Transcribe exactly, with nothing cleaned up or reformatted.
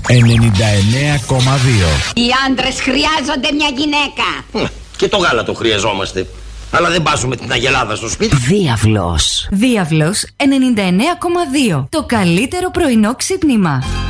ενενήντα εννέα κόμμα δύο. Οι άντρες χρειάζονται μια γυναίκα. Και το γάλα το χρειαζόμαστε. Αλλά δεν βάζουμε την αγελάδα στο σπίτι. Διάβλος. Διάβλος ενενήντα εννέα κόμμα δύο. Το καλύτερο πρωινό ξύπνημα.